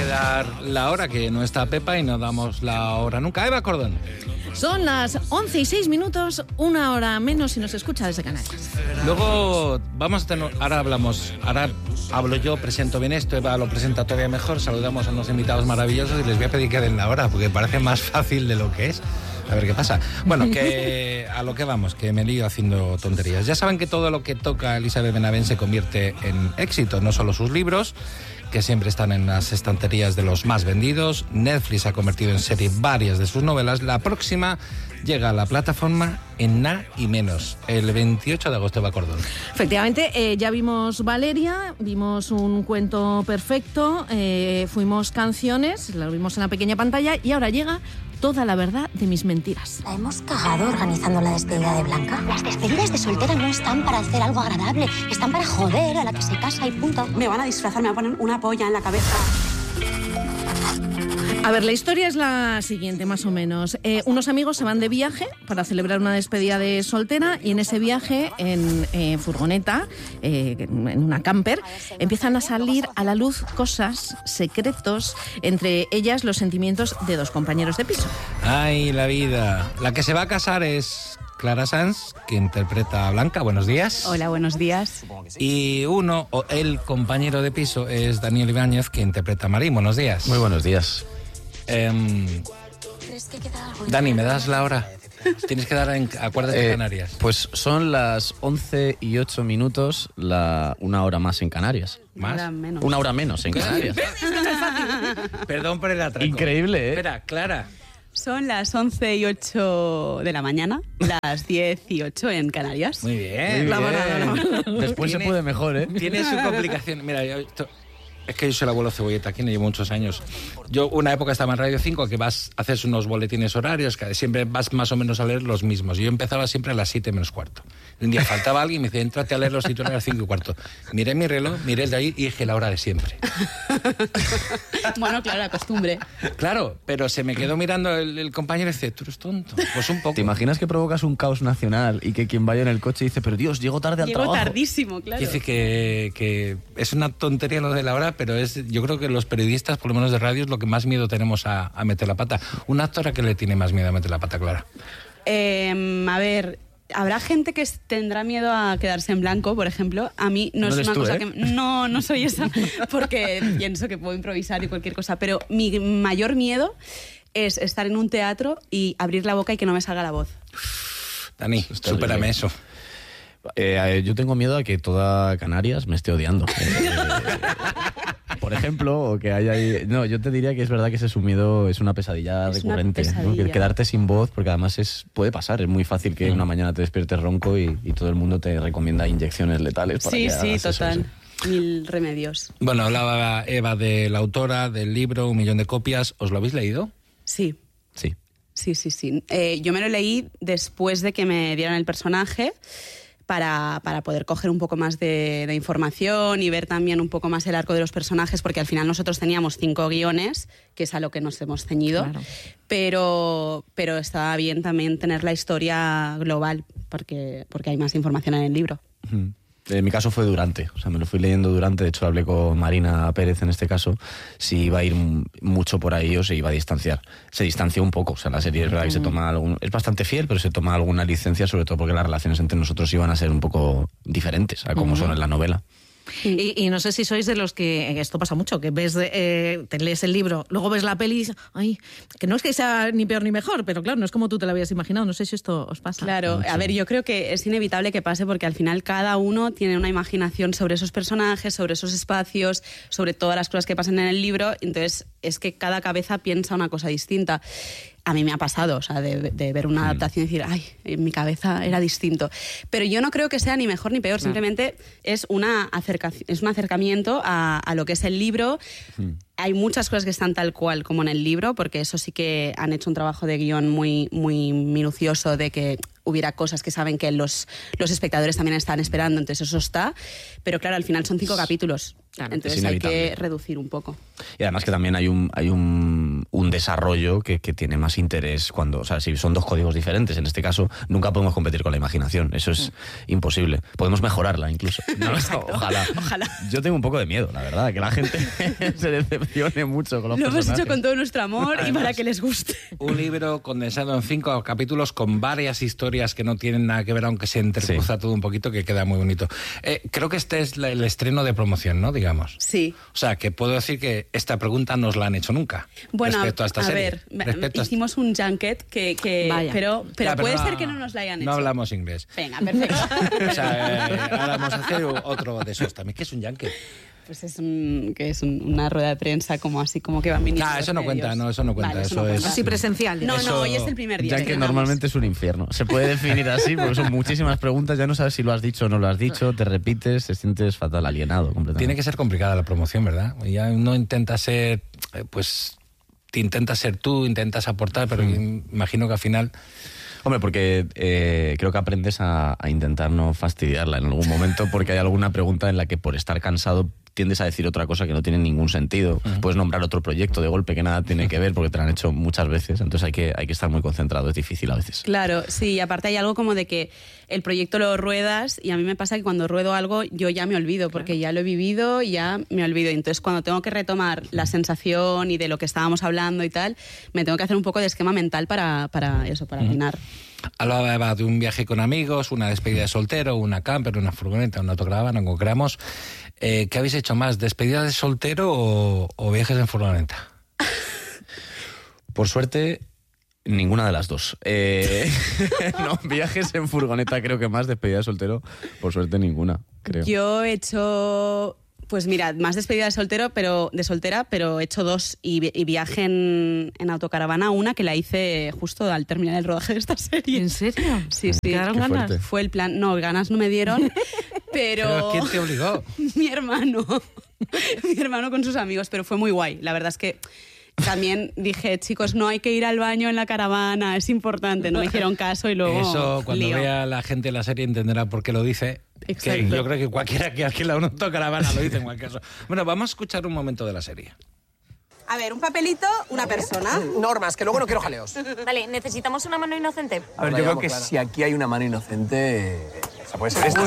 que dar la hora, que no está Pepa y no damos la hora nunca. Eva Cordón. Son las 11:06, 1 hora menos si nos escucha desde Canarias. Luego vamos a tener, ahora hablo yo, presento bien esto, Eva lo presenta todavía mejor, saludamos a unos invitados maravillosos y les voy a pedir que den la hora, porque parece más fácil de lo que es. A ver qué pasa. Bueno, que a lo que vamos, que me lío haciendo tonterías. Ya saben que todo lo que toca Elizabeth Benavent se convierte en éxito, no solo sus libros, que siempre están en las estanterías de los más vendidos. Netflix ha convertido en serie varias de sus novelas. La próxima llega a la plataforma en nada y menos, el 28 de agosto, Eva Cordón. Efectivamente, ya vimos Valeria, vimos un cuento perfecto, fuimos canciones, lo vimos en la pequeña pantalla y ahora llega Toda la verdad de mis mentiras. La hemos cagado organizando la despedida de Blanca. Las despedidas de soltera no están para hacer algo agradable, están para joder a la que se casa y punto. Me van a disfrazar, me van a poner una polla en la cabeza. A ver, la historia es la siguiente, más o menos. Unos amigos se van de viaje para celebrar una despedida de soltera y en ese viaje, en furgoneta, en una camper, empiezan a salir a la luz cosas, secretos, entre ellas los sentimientos de dos compañeros de piso. ¡Ay, la vida! La que se va a casar es Clara Sanz, que interpreta a Blanca. Buenos días. Hola, buenos días. Y el compañero de piso es Daniel Ibáñez, que interpreta a Marín. Buenos días. Muy buenos días. Dani, ¿me das la hora? Tienes que dar en Acuérdate de Canarias. Pues son las 11:08, una hora más en Canarias. ¿Más? Una hora menos en Canarias. Perdón por el atraco. Increíble, ¿eh? Espera, Clara. Son las 11:08 de la mañana, las 10:08 en Canarias. Muy bien. La manada. Después se puede mejor, ¿eh? Tiene su complicación. Mira, es que yo soy el abuelo Cebolleta, aquí no llevo muchos años. Yo una época estaba en Radio 5, que haces unos boletines horarios, que siempre vas más o menos a leer los mismos. Yo empezaba siempre a las 7 menos cuarto. Un día faltaba alguien y me dice, éntrate a leer los titulares a las 5:15. Miré mi reloj, miré el de ahí y dije la hora de siempre. Bueno, claro, la costumbre. Claro, pero se me quedó mirando el compañero y dice, tú eres tonto. Pues un poco. ¿Te imaginas que provocas un caos nacional y que quien vaya en el coche dice, pero Dios, llego tarde al trabajo? Llego tardísimo, claro. Dice que es una tontería lo de la hora, pero yo creo que los periodistas, por lo menos de radio, es lo que más miedo tenemos a meter la pata. ¿Una actora que le tiene más miedo a meter la pata, Clara? A ver, habrá gente que tendrá miedo a quedarse en blanco, por ejemplo. A mí no es una cosa que... No soy esa, porque pienso que puedo improvisar y cualquier cosa. Pero mi mayor miedo es estar en un teatro y abrir la boca y que no me salga la voz. Dani, supérame eso. Yo tengo miedo a que toda Canarias me esté odiando. Por ejemplo, o que haya ahí... No, yo te diría que es verdad que ese es un miedo, es una pesadilla recurrente. Una pesadilla. ¿No? Quedarte sin voz, porque además puede pasar, es muy fácil que una mañana te despiertes ronco y todo el mundo te recomienda inyecciones letales para que hagas total. Eso. 1000 remedios. Bueno, hablaba Eva de la autora, del libro, 1 millón de copias. ¿Os lo habéis leído? Sí. Sí. Sí. Yo me lo leí después de que me dieran el personaje, para poder coger un poco más de información y ver también un poco más el arco de los personajes, porque al final nosotros teníamos 5 guiones, que es a lo que nos hemos ceñido, claro. pero estaba bien también tener la historia global, porque hay más información en el libro. Uh-huh. En mi caso fue durante, o sea, me lo fui leyendo durante. De hecho hablé con Marina Pérez en este caso, si iba a ir mucho por ahí o se iba a distanciar. Se distanció un poco, o sea, la serie es verdad que se toma es bastante fiel, pero se toma alguna licencia, sobre todo porque las relaciones entre nosotros iban a ser un poco diferentes a como son en la novela. Y no sé si sois de los que, esto pasa mucho, que ves te lees el libro, luego ves la peli y dices, ay, que no es que sea ni peor ni mejor, pero claro, no es como tú te lo habías imaginado. No sé si esto os pasa. Claro, a ver, yo creo que es inevitable que pase, porque al final cada uno tiene una imaginación sobre esos personajes, sobre esos espacios, sobre todas las cosas que pasan en el libro, entonces es que cada cabeza piensa una cosa distinta. A mí me ha pasado, o sea, de ver una adaptación y decir, ay, en mi cabeza era distinto. Pero yo no creo que sea ni mejor ni peor, simplemente es un acercamiento a lo que es el libro. Hay muchas cosas que están tal cual como en el libro, porque eso sí que han hecho un trabajo de guión muy, muy minucioso, de que hubiera cosas que saben que los espectadores también están esperando, entonces eso está. Pero claro, al final son 5 capítulos. Claro, entonces hay que reducir un poco. Y además que también hay un desarrollo que tiene más interés cuando, o sea, si son dos códigos diferentes, en este caso, nunca podemos competir con la imaginación. Eso es imposible. Podemos mejorarla incluso. No, ojalá. Yo tengo un poco de miedo, la verdad, que la gente se decepcione mucho con los personajes. Lo hemos hecho con todo nuestro amor y para que les guste. Un libro condensado en 5 capítulos con varias historias que no tienen nada que ver, aunque se intercruza todo un poquito, que queda muy bonito. Creo que este es el estreno de promoción, ¿no? Digamos. Sí. O sea, que puedo decir que esta pregunta no os la han hecho nunca. Bueno, respecto a esta serie. Hicimos un junket pero puede ser que no nos la hayan hecho. No hablamos inglés. Venga, perfecto. O sea, ahora vamos a hacer otro de esos también. ¿Qué es un junket? Pues es una rueda de prensa como que van viniendo. Eso no cuenta, no, eso no cuenta. Vale, eso es así presencial. No, hoy es el primer día. Ya que normalmente es un infierno. Se puede definir así porque son muchísimas preguntas, ya no sabes si lo has dicho o no lo has dicho, te repites, te sientes fatal, alienado completamente. Tiene que ser complicada la promoción, ¿verdad? Ya uno intenta ser, te intentas ser tú, intentas aportar, pero imagino que al final... Hombre, porque creo que aprendes a intentar no fastidiarla en algún momento, porque hay alguna pregunta en la que por estar cansado tiendes a decir otra cosa que no tiene ningún sentido. Puedes nombrar otro proyecto de golpe que nada tiene que ver porque te lo han hecho muchas veces, entonces hay que estar muy concentrado, es difícil a veces. Claro, sí, y aparte hay algo como de que el proyecto lo ruedas y a mí me pasa que cuando ruedo algo yo ya me olvido, porque ya lo he vivido y ya me olvido. Entonces cuando tengo que retomar la sensación y de lo que estábamos hablando y tal, me tengo que hacer un poco de esquema mental para afinar. Hablaba de un viaje con amigos, una despedida de soltero, una camper, una furgoneta, una autocaravana, como queramos. ¿Qué habéis hecho más? ¿Despedida de soltero o viajes en furgoneta? Por suerte, ninguna de las dos. No, viajes en furgoneta creo que más, despedida de soltero, por suerte ninguna, creo. Yo he hecho... Pues mira, más despedida de soltera, pero he hecho 2 y viaje en autocaravana, una que la hice justo al terminar el rodaje de esta serie. ¿En serio? Sí. ¿Te quedaron ganas? Fuerte. Fue el plan. No, ganas no me dieron, pero... ¿Quién te obligó? Mi hermano con sus amigos, pero fue muy guay. La verdad es que también dije, chicos, no hay que ir al baño en la caravana, es importante. No me hicieron caso y luego... Eso, cuando lío. vea la gente la serie entenderá por qué lo dice. Exacto. Que yo creo que cualquiera que alquila una autocaravana lo dice en cualquier caso. Bueno, vamos a escuchar un momento de la serie. A ver, un papelito, una persona. Normas, que luego no quiero jaleos. Vale, necesitamos una mano inocente. A ver, yo creo que si aquí hay una mano inocente, esa puede ser esta.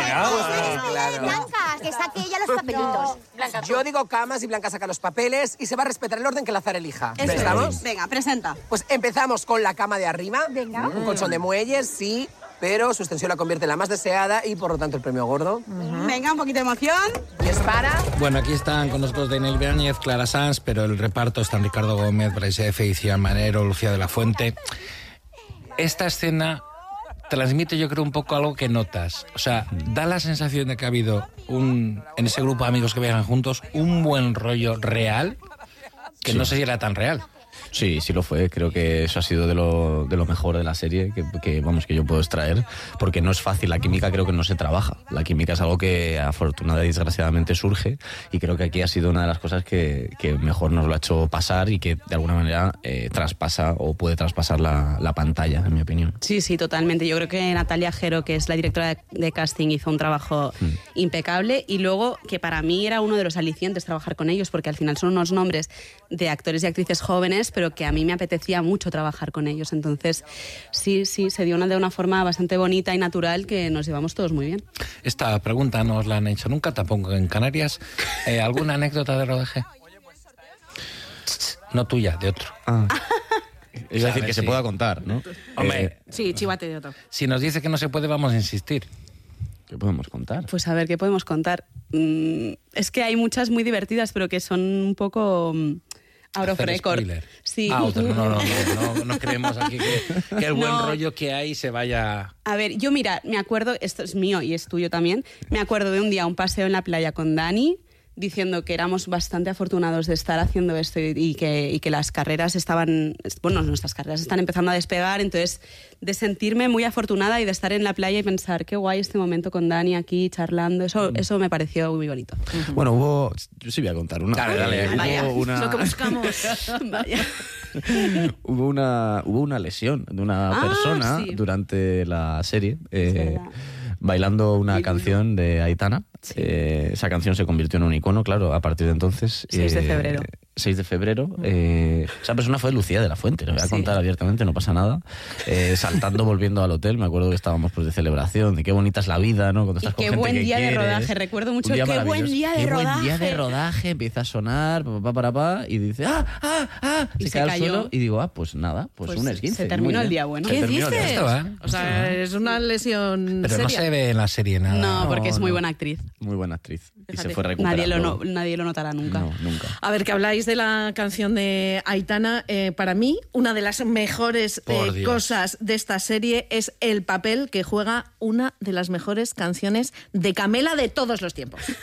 Blanca, que saque ella los papelitos. Blanca, Yo digo camas y Blanca saca los papeles y se va a respetar el orden que el azar elija. ¿Estamos? Venga, presenta. Pues empezamos con la cama de arriba. Venga. Un colchón de muelles, sí, pero su extensión la convierte en la más deseada y por lo tanto el premio gordo. Venga, un poquito de emoción. Dispara. Bueno, aquí están con nosotros Daniel Ibáñez, Clara Sanz, pero el reparto están Ricardo Gómez, Brais F, Iciar Manero, Lucía de la Fuente. Esta escena transmite, yo creo, un poco algo que notas. O sea, da la sensación de que ha habido en ese grupo de amigos que viajan juntos, un buen rollo real, que no sé si era tan real. Sí, sí lo fue. Creo que eso ha sido de lo mejor de la serie que yo puedo extraer, porque no es fácil. La química creo que no se trabaja. La química es algo que afortunadamente y desgraciadamente surge, y creo que aquí ha sido una de las cosas que mejor nos lo ha hecho pasar y que de alguna manera traspasa o puede traspasar la pantalla, en mi opinión. Sí, totalmente. Yo creo que Natalia Jero, que es la directora de casting, hizo un trabajo impecable, y luego que para mí era uno de los alicientes trabajar con ellos, porque al final son unos nombres de actores y actrices jóvenes, pero que a mí me apetecía mucho trabajar con ellos. Entonces, sí, se dio de una forma bastante bonita y natural que nos llevamos todos muy bien. Esta pregunta no os la han hecho nunca, tampoco en Canarias. ¿Alguna anécdota de rodaje? No tuya, de otro. Es decir, que se pueda contar, ¿no? Hombre, Sí, chivate de otro. si nos dice que no se puede, vamos a insistir. ¿Qué podemos contar? Pues a ver, ¿qué podemos contar? Es que hay muchas muy divertidas, pero que son un poco... out of Hacer record. spoiler. Sí. No creemos aquí que el buen rollo que hay se vaya... A ver, yo mira, me acuerdo, esto es mío y es tuyo también, me acuerdo de un día un paseo en la playa con Dani, diciendo que éramos bastante afortunados de estar haciendo esto y que las carreras nuestras carreras están empezando a despegar, entonces de sentirme muy afortunada y de estar en la playa y pensar qué guay este momento con Dani aquí charlando, eso me pareció muy bonito. Bueno, yo sí voy a contar una. Dale. Vaya, Hubo una... lo que buscamos. Vaya. hubo una lesión de una persona sí. durante la serie. Es verdad. bailando una canción de Aitana. Sí. Esa canción se convirtió en un icono, claro, a partir de entonces. 6 de febrero. 6 de febrero. Esa persona fue Lucía de la Fuente, lo voy a contar abiertamente, no pasa nada. Saltando, volviendo al hotel, me acuerdo que estábamos pues de celebración, de qué bonita es la vida, ¿no? Cuando estás con gente que quieres. Qué buen día de rodaje, recuerdo mucho. Qué buen día de rodaje. Qué buen día de rodaje, empieza a sonar, y dice, y se cae al suelo, y digo, pues nada, pues un esguince. Se terminó el día bueno. ¿Qué dices? O sea, es una lesión Pero seria. no se ve en la serie nada. No, porque es muy buena actriz. Muy buena actriz. Fíjate, y se fue recuperando. Nadie lo notará nunca. No, nunca. A ver, que habláis de la canción de Aitana. Para mí, una de las mejores cosas de esta serie es el papel que juega una de las mejores canciones de Camela de todos los tiempos.